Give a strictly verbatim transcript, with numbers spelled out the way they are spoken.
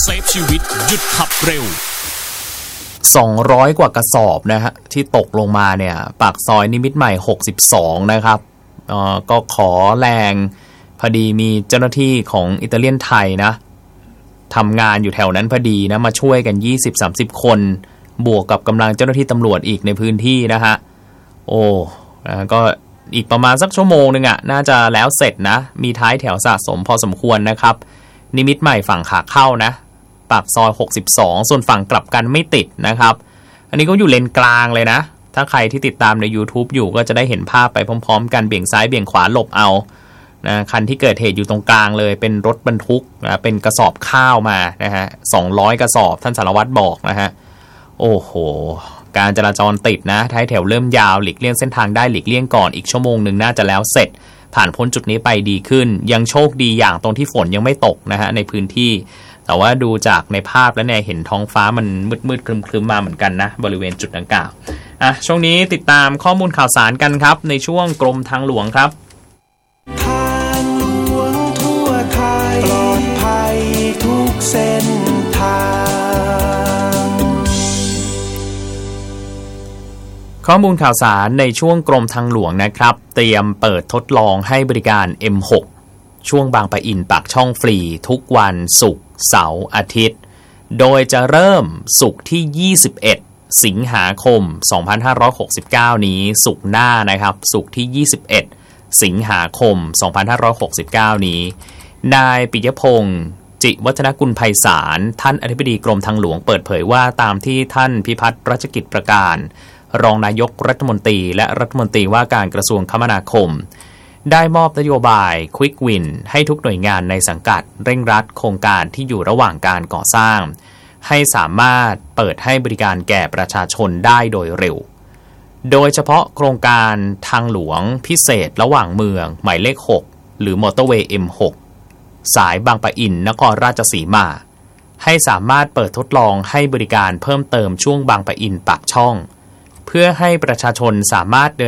เซฟชีวิตหยุดขับเร็วสองร้อยกว่ากระสอบนะฮะที่ตกลงมาเนี่ยปากซอยนิมิตรใหม่หกสิบสองนะครับเอ่อก็ขอแรงพอดีมีเจ้าหน้าที่ของอิตาเลียนไทยนะทำงานอยู่แถวนั้นพอดีนะมาช่วยกัน ยี่สิบถึงสามสิบ คนบวกกับกำลังเจ้าหน้าที่ตำรวจอีกในพื้นที่นะฮะโอ้นะก็อีกประมาณสักชั่วโมงนึงอ่ะน่าจะแล้วเสร็จนะมีท้ายแถวสะสมพอสมควรนะครับนิมิตรใหม่ฝั่งขาเข้านะปากซอยหกสิบสองส่วนฝั่งกลับกันไม่ติดนะครับอันนี้ก็อยู่เลนกลางเลยนะถ้าใครที่ติดตามใน YouTube อยู่ก็จะได้เห็นภาพไปพร้อมๆกันเบี่ยงซ้ายเบี่ยงขวาหลบเอานะคันที่เกิดเหตุอยู่ตรงกลางเลยเป็นรถบรรทุกนะเป็นกระสอบข้าวมานะฮะสองร้อยกระสอบท่านสารวัตรบอกนะฮะโอ้โหการจราจรติดนะท้ายแถวเริ่มยาวหลีกเลี่ยงเส้นทางได้หลีกเลี่ยงก่อนอีกชั่วโมงหนึ่งน่าจะแล้วเสร็จผ่านพ้นจุดนี้ไปดีขึ้นยังโชคดีอย่างตรงที่ฝนยังไม่ตกนะฮะในพื้นที่แต่ว่าดูจากในภาพแล้วเนี่ยเห็นท้องฟ้ามันมืดๆครึมๆมาเหมือนกันนะบริเวณจุดดังกล่าวอ่ะช่วงนี้ติดตามข้อมูลข่าวสารกันครับในช่วงกรมทางหลวงครับทางหลวงทั่วไทยปลอดภัยทุกเส้นทางข้อมูลข่าวสารในช่วงกรมทางหลวงนะครับเตรียมเปิดทดลองให้บริการ เอ็ม หก ช่วงบางปะอินปากช่องฟรีทุกวันศุกร์เสาร์อาทิตย์โดยจะเริ่มศุกร์ที่ยี่สิบเอ็ดสิงหาคมสองพันห้าร้อยหกสิบเก้านี้ศุกร์หน้านะครับศุกร์ที่ยี่สิบเอ็ดสิงหาคมสองพันห้าร้อยหกสิบเก้านี้นายปิยพงษ์จิวัฒนกุลไพศาลท่านอธิบดีกรมทางหลวงเปิดเผยว่าตามที่ท่านพิพัฒน์รัชกิจประการรองนายกรัฐมนตรีและรัฐมนตรีว่าการกระทรวงคมนาคมได้มอบนโยบาย Quick Win ให้ทุกหน่วยงานในสังกัดเร่งรัดโครงการที่อยู่ระหว่างการก่อสร้างให้สามารถเปิดให้บริการแก่ประชาชนได้โดยเร็วโดยเฉพาะโครงการทางหลวงพิเศษระหว่างเมืองหมายเลขหกหรือมอเตอร์เวย์ เอ็ม หก สายบางปะอินนครราชสีมาให้สามารถเปิดทดลองให้บริการเพิ่มเติมช่วงบางปะอินปากช่องเพื่อให้ประชาชนสามารถเดิน